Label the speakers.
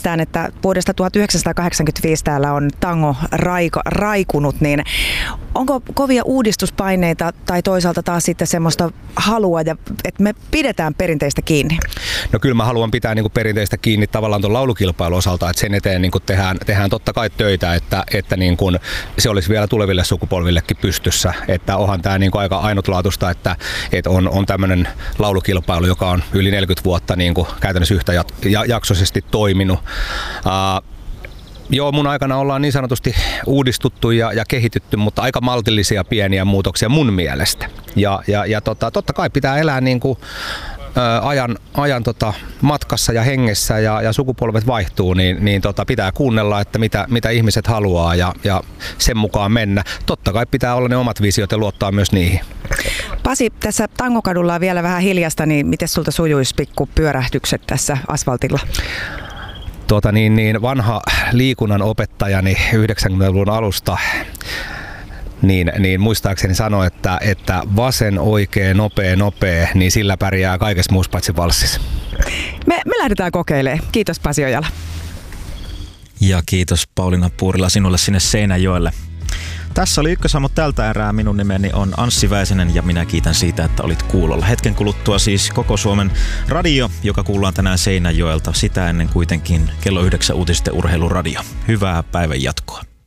Speaker 1: tiedetään, että vuodesta 1985 täällä on tango raikunut, niin onko kovia uudistuspaineita tai toisaalta taas sitten semmoista halua, että me pidetään perinteistä kiinni?
Speaker 2: No kyllä mä haluan pitää niin kuin perinteistä kiinni tavallaan tuon laulukilpailun osalta, että sen eteen niin kuin tehdään totta kai töitä, että niin kuin se olisi vielä tuleville sukupolvillekin pystyssä. Että onhan tämä niin kuin aika ainutlaatuista, että on tämmöinen laulukilpailu, joka on yli 40 vuotta niin kuin käytännössä yhtäjaksoisesti toiminut. Joo, mun aikana ollaan niin sanotusti uudistuttu ja kehitytty, mutta aika maltillisia pieniä muutoksia mun mielestä. Totta kai pitää elää niin kuin ajan matkassa ja hengessä ja sukupolvet vaihtuu, niin pitää kuunnella, että mitä ihmiset haluaa ja sen mukaan mennä. Totta kai pitää olla ne omat visiot ja luottaa myös niihin.
Speaker 1: Pasi, tässä Tangokadulla on vielä vähän hiljasta, niin miten sulta sujuisi pikku pyörähdykset tässä asfaltilla?
Speaker 2: Vanha liikunnan opettajani 90-luvun alusta niin muistaakseni sanoi, että vasen, oikea, nopea, niin sillä pärjää kaikessa muussa paitsi valssissa.
Speaker 1: Me lähdetään kokeilemaan. Kiitos Pasi Ojala.
Speaker 3: Ja kiitos Pauliina Puurila sinulle sinne Seinäjoelle. Tässä oli Ykkösaamu tältä erää. Minun nimeni on Anssi Väisänen ja minä kiitän siitä, että olit kuulolla. Hetken kuluttua siis koko Suomen radio, joka kuullaan tänään Seinäjoelta. Sitä ennen kuitenkin kello 9 uutisten urheiluradio. Hyvää päivän jatkoa.